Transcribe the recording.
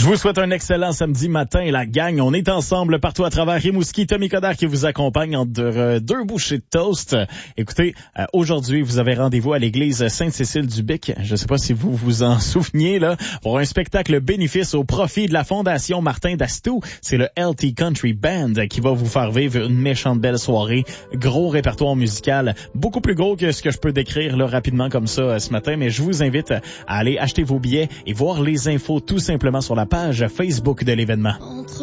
vous souhaite un excellent samedi matin, la gang. On est ensemble partout à travers Rimouski. Tommy Coderre qui vous accompagne entre deux bouchées de toast. Écoutez, aujourd'hui, vous avez rendez-vous à l'église Sainte-Cécile-du-Bic. Je ne sais pas si vous vous en souveniez, là, pour un spectacle bénéfice au profit de la Fondation Martin d'Astou. C'est le LT Country Band qui va vous faire vivre une méchante belle soirée. Gros répertoire musical, beaucoup plus gros que ce que je peux décrire là, rapidement comme ça ce matin, mais je vous invite à aller acheter vos billets et voir les infos tout simplement sur la page Facebook de l'événement.